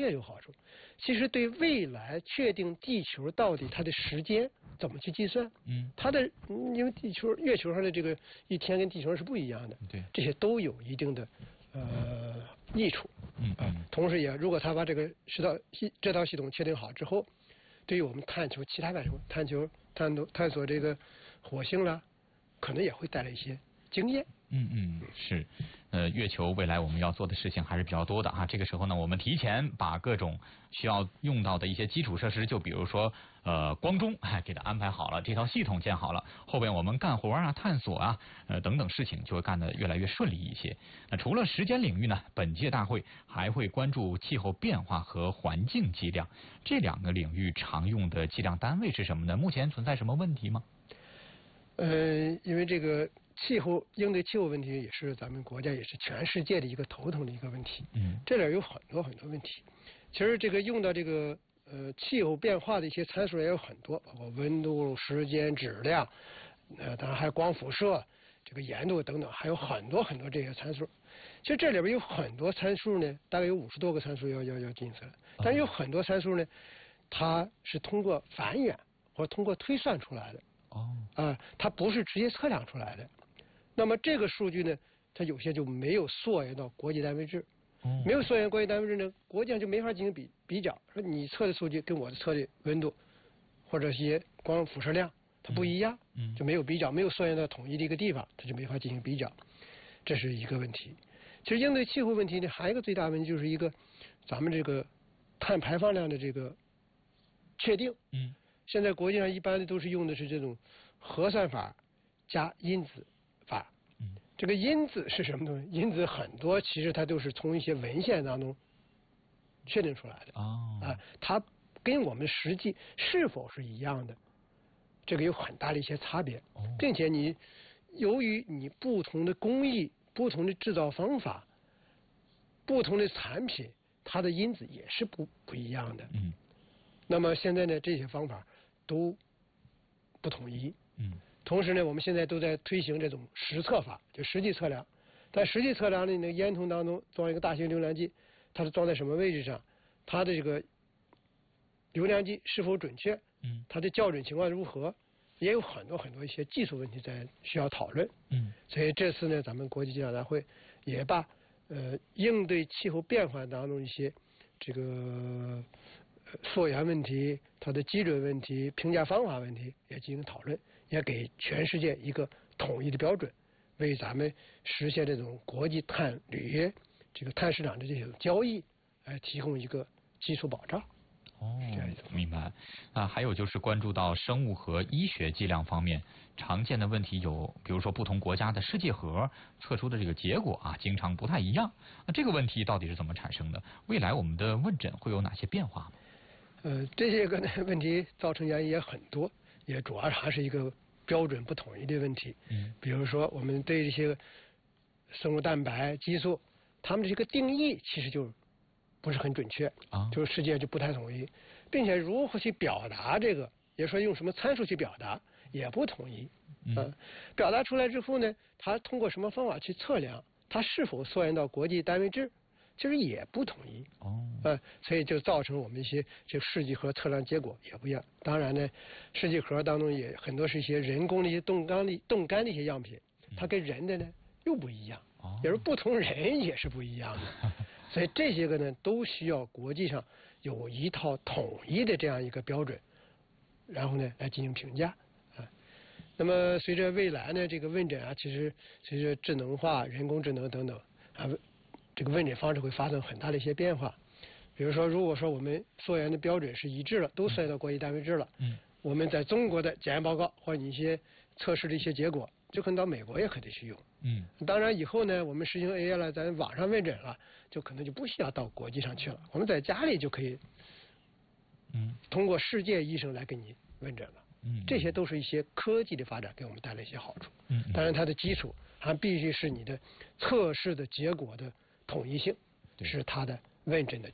业有好处，其实对未来确定地球到底它的时间怎么去计算，它的因为月球上的这个一天跟地球上是不一样的， 对， 这些都有一定的益处，同时也如果他把这套系统确定好之后，对于我们探求其他外星探索这个火星啦，可能也会带来一些经验。 是，月球未来我们要做的事情还是比较多的啊。这个时候呢，我们提前把各种需要用到的一些基础设施，就比如说光中，给它安排好了，这套系统建好了，后边我们干活啊、探索啊，等等事情就会干得越来越顺利一些。那除了时间领域呢，本届大会还会关注气候变化和环境计量这两个领域常用的计量单位是什么呢？目前存在什么问题吗？ 因为这个应对气候问题也是咱们国家也是全世界的一个头疼的一个问题。这里有很多问题。其实这个用到这个气候变化的一些参数也有很多，包括温度、时间、质量，当然还有光辐射、这个盐度等等，还有很多这些参数。其实这里边有很多参数呢，大概有50多个参数要进测，但有很多参数呢，它是通过繁衍或通过推算出来的。它不是直接测量出来的。那么这个数据呢，它有些就没有溯源到国际单位制。没有溯源国际单位制呢，国际上就没法进行比较。说你测的数据跟我的测的温度或者一些光辐射量它不一样，就没有比较，没有溯源到统一的一个地方，它就没法进行比较。这是一个问题。其实应对气候问题呢，还有一个最大问题就是一个咱们这个碳排放量的这个确定。现在国际上一般的都是用的是这种核算法加因子法。这个因子是什么东西？因子很多其实它都是从一些文献当中确定出来的。它跟我们实际是否是一样的，这个有很大的一些差别。并且由于你不同的工艺、不同的制造方法、不同的产品，它的因子也是不一样的。那么现在呢，这些方法都不统一。同时呢，我们现在都在推行这种实测法，就实际测量。在实际测量的那个烟筒当中装一个大型流量计，它是装在什么位置上？它的这个流量计是否准确？它的校准情况如何？也有很多一些技术问题在需要讨论。所以这次呢，咱们国际计量大会也把应对气候变化当中一些这个溯源问题、它的基准问题、评价方法问题也进行讨论，也给全世界一个统一的标准，为咱们实现这种国际碳铝这个碳市场的这种交易来提供一个基础保障。 明白。还有就是关注到生物和医学计量方面常见的问题有，比如说不同国家的试剂盒测出的这个结果经常不太一样。那这个问题到底是怎么产生的？未来我们的问诊会有哪些变化吗？ 这些个问题造成原因也很多，也主要还是一个标准不统一的问题。比如说我们对这些生物蛋白、激素，它们这个定义其实就不是很准确，就是世界就不太统一，并且如何去表达这个，也说用什么参数去表达也不统一。表达出来之后呢，它通过什么方法去测量，它是否溯源到国际单位制，其实也不统一。所以就造成我们一些这试剂盒测量结果也不一样。当然呢，试剂盒当中也很多是一些人工的一些冻干的一些样品，它跟人的呢又不一样，也就是不同人也是不一样的。所以这些个呢都需要国际上有一套统一的这样一个标准，然后呢来进行评价。那么随着未来呢这个问诊其实随着智能化、人工智能等等这个问诊方式会发生很大的一些变化。比如说，如果说我们溯源的标准是一致了，都溯源到国际单位制了，我们在中国的检验报告或者一些测试的一些结果，就可能到美国也可以去用。当然以后呢，我们实行 AI 了，咱网上问诊了，就可能就不需要到国际上去了，我们在家里就可以，通过世界医生来给你问诊了。这些都是一些科技的发展给我们带来一些好处。当然它的基础还必须是你的测试的结果的统一性，是它的问诊的基础。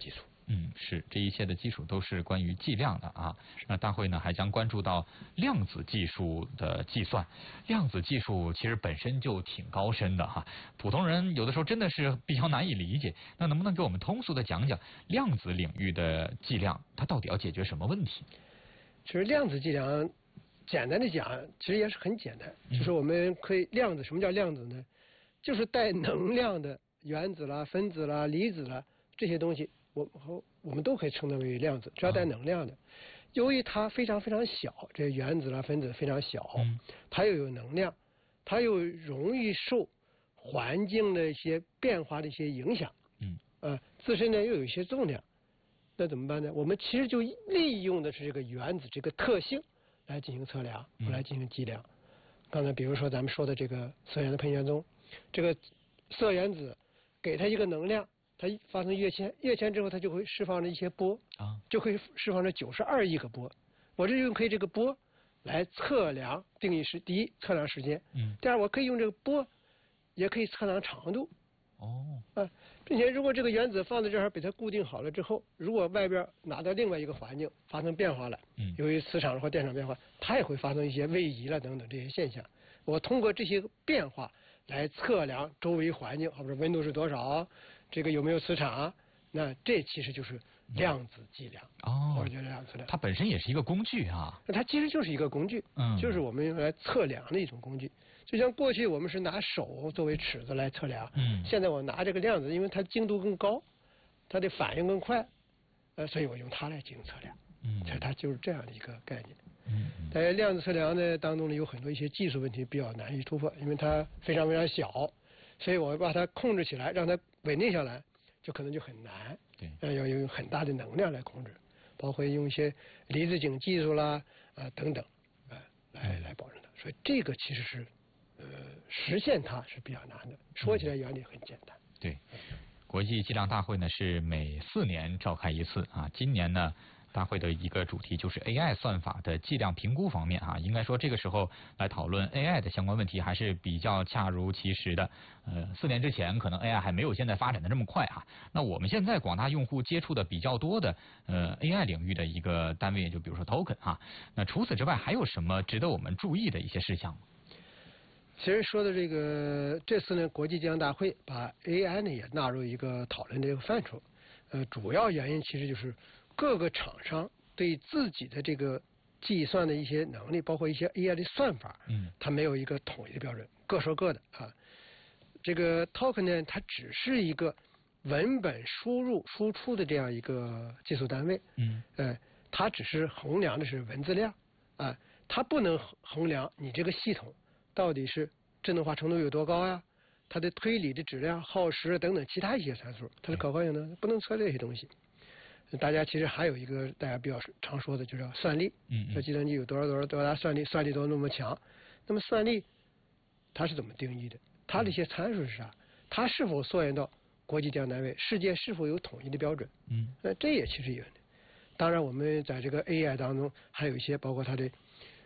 是，这一切的基础都是关于计量的啊。那大会呢还将关注到量子技术的计算。量子技术其实本身就挺高深的哈，普通人有的时候真的是比较难以理解。那能不能给我们通俗的讲讲量子领域的计量，它到底要解决什么问题？ 其实量子计量，简单的讲，其实也是很简单，就是我们可以量子，什么叫量子呢？就是带能量的原子啦、分子啦、离子啦这些东西，我们都可以称它为量子，只要带能量的。由于它非常非常小，这原子啦、分子非常小，它又有能量，它又容易受环境的一些变化的一些影响，自身呢又有一些重量，那怎么办呢？我们其实就利用的是这个原子这个特性来进行测量，来进行计量。刚才比如说咱们说的这个色源的喷泉中，这个色原子给它一个能量，它发生跃迁，跃迁之后它就会释放着一些波，就会释放着92亿个波。我这就可以这个波来测量，定义是第一测量时间，第二我可以用这个波也可以测量长度。并且如果这个原子放在这儿被它固定好了之后，如果外边拿到另外一个环境发生变化了，由于磁场或电场变化，它也会发生一些位移了等等这些现象。我通过这些变化来测量周围环境，或者温度是多少，这个有没有磁场，那这其实就是量子计量。或者叫量子量。 它本身也是一个工具啊。 它其实就是一个工具，就是我们用来测量的一种工具。就像过去我们是拿手作为尺子来测量，现在我拿这个量子，因为它精度更高，它的反应更快，所以我用它来进行测量。所以它就是这样的一个概念。在量子测量呢当中呢，有很多一些技术问题比较难以突破，因为它非常非常小，所以我把它控制起来，让它稳定下来，就可能就很难。要用很大的能量来控制，包括用一些离子阱技术啦，等等，来保证它。所以这个其实是。实现它是比较难的，说起来原理很简单。 对，国际计量大会呢是每4年召开一次啊。今年呢，大会的一个主题就是 AI 算法的计量评估方面啊。应该说这个时候来讨论 AI 的相关问题还是比较恰如其时的。4年之前可能 AI 还没有现在发展的这么快啊。那我们现在广大用户接触的比较多的AI 领域的一个单位，就比如说 token 啊。那除此之外还有什么值得我们注意的一些事项吗？ 其实说的这次呢，国际计量大会把 AI 呢也纳入一个讨论的一个范畴。主要原因其实就是各个厂商对自己的这个计算的一些能力，包括一些 AI 的算法，它没有一个统一的标准，各说各的啊。这个 token 呢，它只是一个文本输入输出的这样一个计数单位，它只是衡量的是文字量啊，它不能衡量你这个系统到底是智能化程度有多高呀？它的推理的质量、耗时等等其他一些参数，它的可靠性呢不能测这些东西。大家其实还有一个大家比较常说的，就叫算力。说计算机有多大算力，算力多那么强。那么算力它是怎么定义的？它的一些参数是啥？它是否溯源到国际计量单位？世界是否有统一的标准？那这也其实有的。当然，我们在这个 AI 当中还有一些包括它的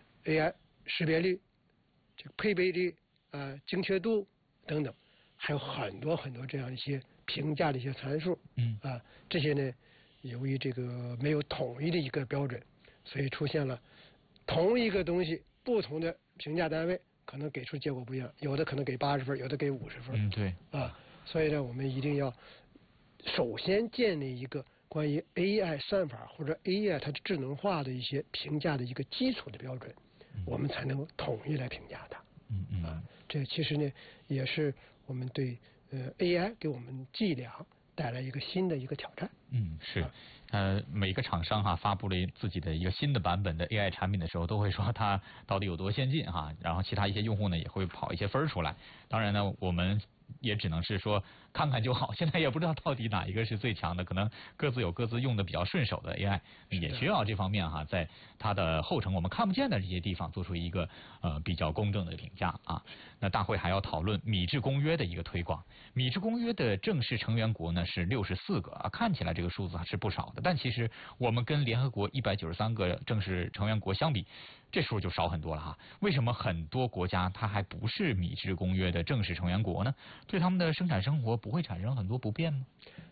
AI 识别率。这个配备率精确度等等，还有很多很多这样一些评价的一些参数，这些呢，由于这个没有统一的一个标准，所以出现了同一个东西不同的评价单位可能给出结果不一样，有的可能给80分，有的给50分， 对， 所以呢，我们一定要首先建立一个关于 AI 算法或者 AI 它的智能化的一些评价的一个基础的标准。我们才能够统一来评价它。这其实呢也是我们对AI 给我们计量带来一个新的一个挑战。 是。每个厂商发布了自己的一个新的版本的 AI 产品的时候，都会说它到底有多先进然后其他一些用户呢也会跑一些分出来。当然呢，我们也只能是说看看就好，现在也不知道到底哪一个是最强的，可能各自有各自用的比较顺手的 AI， 也需要这方面在它的后程我们看不见的这些地方做出一个比较公正的评价啊。那大会还要讨论米制公约的一个推广。米制公约的正式成员国呢是64个看起来这个数字还是不少的，但其实我们跟联合国193个正式成员国相比，这数就少很多了为什么很多国家它还不是米制公约的正式成员国呢？对他们的生产生活不会产生很多不便吗？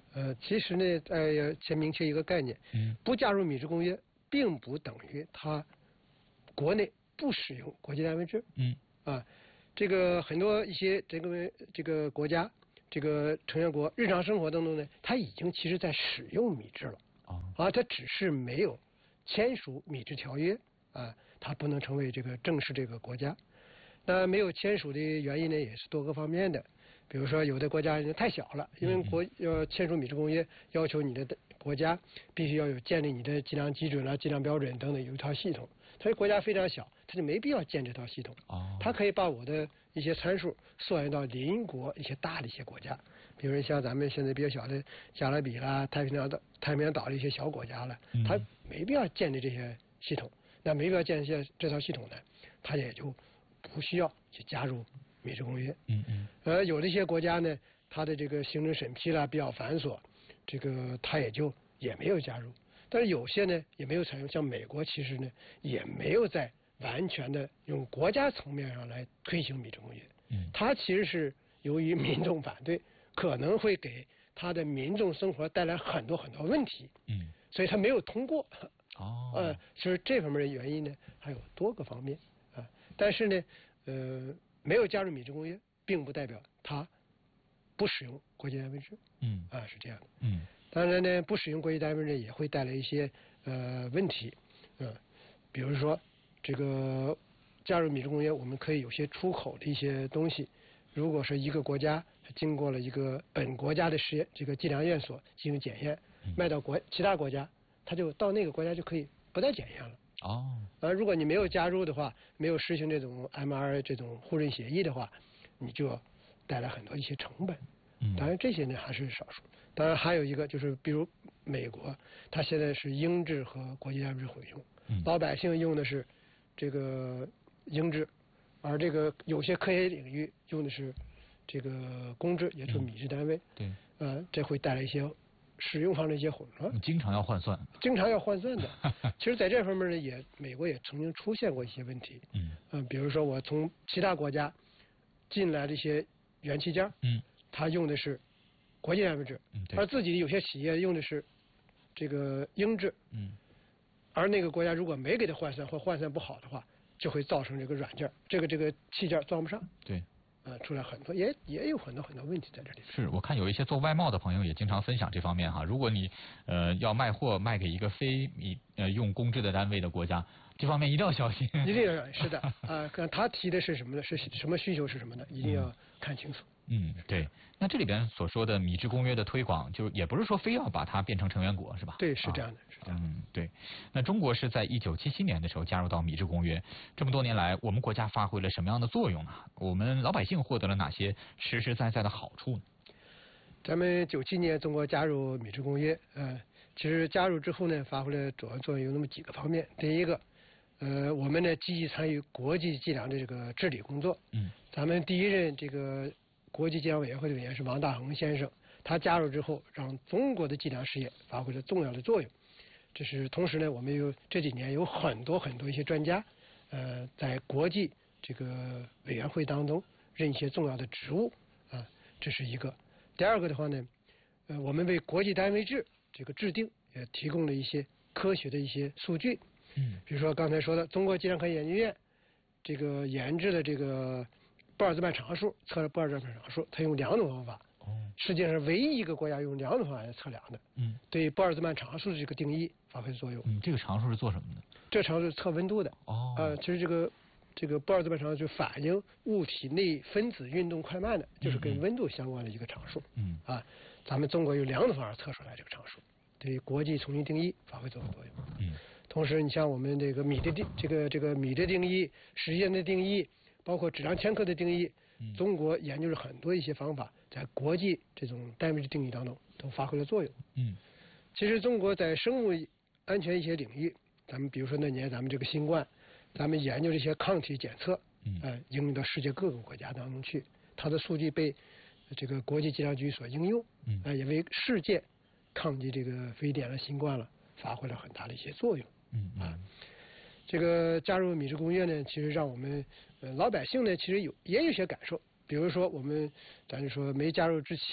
其实呢，先明确一个概念，不加入米制公约，并不等于它国内不使用国际单位制。这个很多一些这个国家，这个成员国日常生活当中呢，它已经其实在使用米制了。它只是没有签署米制条约它不能成为这个正式这个国家。那没有签署的原因呢，也是多个方面的。比如说，有的国家太小了，因为要签署米制公约，要求你的国家必须要有建立你的计量基准计量标准等等有一套系统。它国家非常小，它就没必要建这套系统。它可以把我的一些参数溯源到邻国一些大的一些国家，比如像咱们现在比较小的加勒比啦、太平洋岛的一些小国家了，它没必要建立这些系统。那没必要建立这套系统呢，它也就不需要去加入米制公约。有的一些国家呢，它的这个行政审批啦比较繁琐，这个它也没有加入。但是有些呢也没有采用，像美国其实呢也没有在完全的用国家层面上来推行米制公约。它其实是由于民众反对，可能会给它的民众生活带来很多很多问题。所以它没有通过。所以这方面的原因呢还有多个方面但是呢没有加入米制公约，并不代表它不使用国际单位制。是这样的。当然呢，不使用国际单位制也会带来一些问题。比如说这个加入米制公约，我们可以有些出口的一些东西，如果是一个国家经过了一个本国家的这个计量验所进行检验，卖到其他国家，它就到那个国家就可以不再检验了。如果你没有加入的话，没有实行这种 MRA 这种互认协议的话，你就要带来很多一些成本。当然这些呢还是少数。当然还有一个就是，比如美国，它现在是英制和国际单位制混用，老百姓用的是这个英制，而这个有些科学领域用的是这个公制，也就是米制单位。这会带来一些使用上的一些混乱。 经常要换算的。其实在这方面呢，美国也曾经出现过一些问题。比如说我从其他国家进来的一些元器件，它用的是国际单位制，而自己有些企业用的是这个英制。而那个国家如果没给它换算或换算不好的话，就会造成这个软件这个器件装不上。出来很多也有很多问题在这里。 是我看有一些做外贸的朋友也经常分享这方面如果你要卖货卖给一个非用公制的单位的国家，这方面一定要小心。 一定要小心。是的看他提的是什么呢？是什么需求是什么呢？一定要看清楚。 对。那这里边所说的米制公约的推广，就也不是说非要把它变成成员国，是吧？ 对，是这样的。 对。那中国是在1977年的时候加入到米制公约，这么多年来，我们国家发挥了什么样的作用呢？我们老百姓获得了哪些实实在在的好处呢？ 咱们97年中国加入米制公约，其实加入之后呢，发挥了主要作用有那么几个方面。第一个，我们呢积极参与国际计量的这个治理工作。咱们第一任这个国际计量委员会的委员是王大珩先生，他加入之后，让中国的计量事业发挥了重要的作用。这是同时呢，我们这几年有很多一些专家，在国际这个委员会当中任一些重要的职务这是一个。第二个的话呢，我们为国际单位制这个制定也提供了一些科学的一些数据。比如说刚才说的中国计量科学研究院这个研制的这个布尔兹曼常数，测了布尔兹曼常数，它用2种方法。世界上唯一一个国家用2种方法来测量的。对布尔兹曼常数的这个定义发挥作用。 这个常数是做什么的？ 这个常数是测温度的。其实这个布尔兹曼常数就反映物体内分子运动快慢的，就是跟温度相关的一个常数。咱们中国有2种方法测出来这个常数，对国际重新定义发挥作用。同时，你像我们这个米的米的定义、时间的定义，包括质量千克的定义，中国研究了很多一些方法，在国际这种单位制定义当中都发挥了作用。其实中国在生物安全一些领域，咱们比如说那年咱们这个新冠，咱们研究这些抗体检测，应用到世界各个国家当中去，它的数据被这个国际计量局所应用，也为世界抗击这个非典了、新冠了发挥了很大的一些作用。这个加入米制公约呢，其实让我们老百姓呢，其实也有些感受。比如说咱就说没加入之前，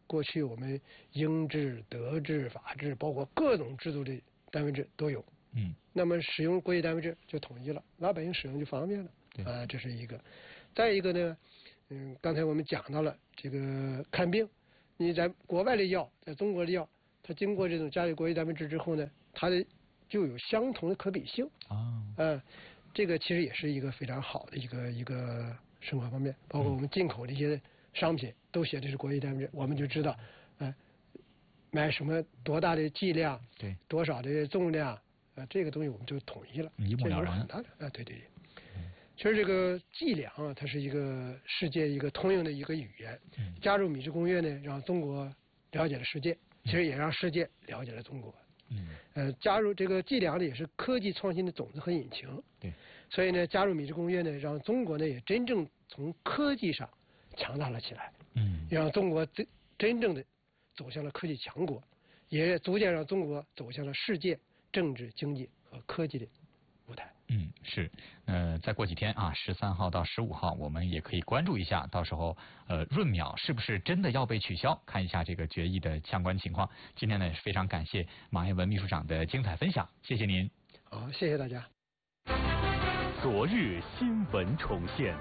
过去我们英制、德制、法制，包括各种制度的单位制都有。那么使用国际单位制就统一了，老百姓使用就方便了。这是一个。再一个呢，刚才我们讲到了这个看病，你在国外的药，在中国的药，它经过这种加入国际单位制之后呢，它的就有相同的可比性。这个其实也是一个非常好的一个生活方面。包括我们进口的一些商品都写的是国际单位制，我们就知道，买什么多大的剂量， 对， 多少的重量，这个东西我们就统一了， 一目了然。 很大的对。其实这个剂量啊，它是一个世界一个通用的一个语言。加入米制公约呢，让中国了解了世界，其实也让世界了解了中国。加入这个剂量呢，也是科技创新的种子和引擎。 对， 所以呢，加入米制公约呢，让中国呢也真正从科技上强大了起来。也让中国真正的走向了科技强国，也逐渐让中国走向了世界政治、经济和科技的舞台。 是。再过几天啊，13号到15号，我们也可以关注一下，到时候闰秒是不是真的要被取消？看一下这个决议的相关情况。今天呢，非常感谢马彦文秘书长的精彩分享，谢谢您。 好，谢谢大家。 昨日新闻重现，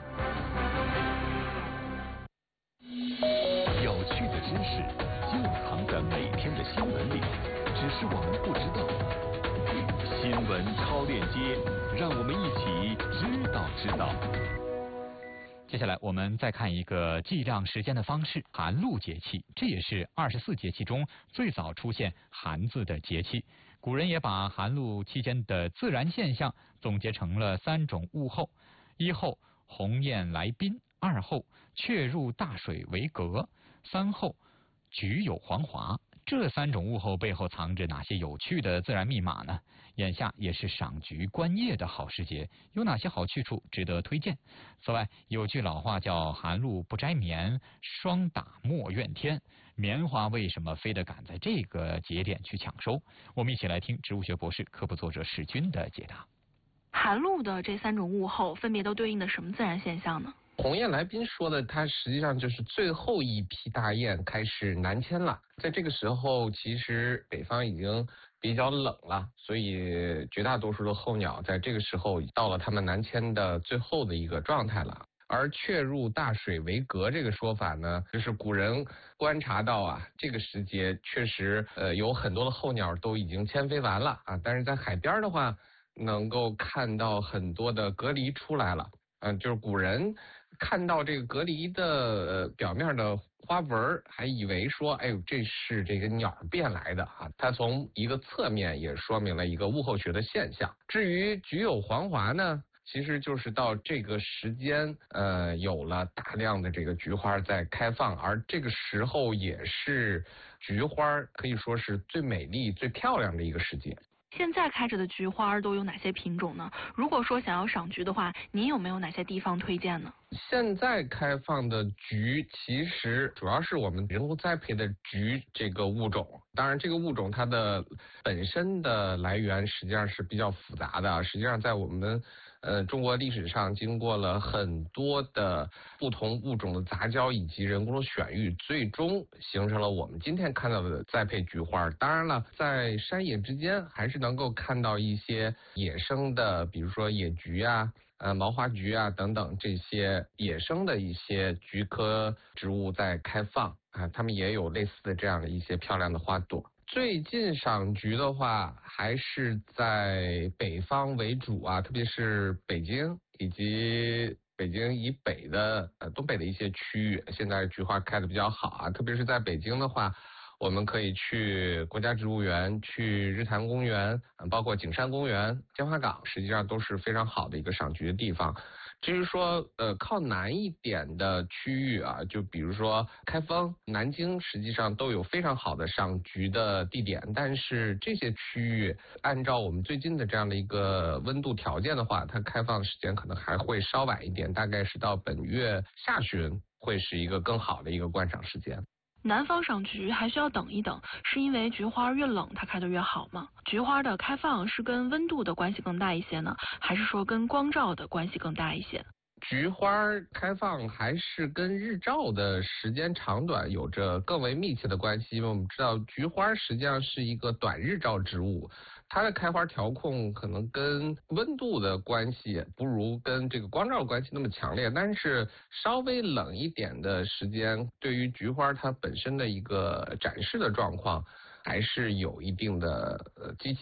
有趣的知识就藏在每天的新闻里，只是我们不知道。新闻超链接，让我们一起知道。 接下来我们再看一个计量时间的方式——寒露节气，这也是24节气中最早出现寒字的节气。古人也把寒露期间的自然现象总结成了3种物候：一候鸿雁来宾，二候雀入大水为阁，三候菊有黄华。这3种物候背后藏着哪些有趣的自然密码呢？眼下也是赏菊观叶的好时节，有哪些好去处值得推荐？此外，有句老话叫寒露不摘棉，霜打莫怨天。棉花为什么非得赶在这个节点去抢收？我们一起来听植物学博士、科普作者史军的解答。 寒露的这3种物候分别都对应的什么自然现象呢？ 鸿雁来宾说的，它实际上就是最后一批大雁开始南迁了。在这个时候，其实北方已经比较冷了，所以绝大多数的候鸟在这个时候到了它们南迁的最后的一个状态了。而雀入大水为阁这个说法呢，就是古人观察到啊，这个时节确实有很多的候鸟都已经迁飞完了啊，但是在海边的话，能够看到很多的蛤蜊出来了。就是古人看到这个蛤蜊的表面的花纹，还以为说，哎呦，这是这个鸟变来的啊。它从一个侧面也说明了一个物候学的现象。至于菊有黄华呢，其实就是到这个时间，有了大量的这个菊花在开放，而这个时候也是菊花可以说是最美丽、最漂亮的一个时节。 现在开着的菊花都有哪些品种呢？如果说想要赏菊的话，您有没有哪些地方推荐呢？ 现在开放的菊其实主要是我们人工栽培的菊这个物种，当然这个物种它的本身的来源实际上是比较复杂的，实际上在我们中国历史上经过了很多的不同物种的杂交以及人工的选育，最终形成了我们今天看到的栽培菊花。当然了，在山野之间还是能够看到一些野生的，比如说野菊啊、毛花菊啊等等这些野生的一些菊科植物在开放啊，它们也有类似的这样的一些漂亮的花朵。最近赏菊的话，还是在北方为主啊，特别是北京以及北京以北的东北的一些区域，现在菊花开得比较好啊。特别是在北京的话，我们可以去国家植物园、去日坛公园，包括景山公园、建华港，实际上都是非常好的一个赏菊的地方。至于说靠南一点的区域啊，就比如说开封、南京，实际上都有非常好的赏菊的地点，但是这些区域按照我们最近的这样的一个温度条件的话，它开放的时间可能还会稍晚一点，大概是到本月下旬会是一个更好的一个观赏时间。 南方赏菊还需要等一等，是因为菊花越冷它开得越好吗？菊花的开放是跟温度的关系更大一些呢，还是说跟光照的关系更大一些？ 菊花开放还是跟日照的时间长短有着更为密切的关系，因为我们知道菊花实际上是一个短日照植物，它的开花调控可能跟温度的关系不如跟这个光照关系那么强烈，但是稍微冷一点的时间，对于菊花它本身的一个展示的状况还是有一定的积极